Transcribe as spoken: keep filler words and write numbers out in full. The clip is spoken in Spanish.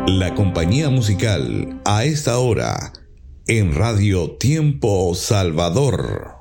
La compañía musical a esta hora en Radio Tiempo Salvador.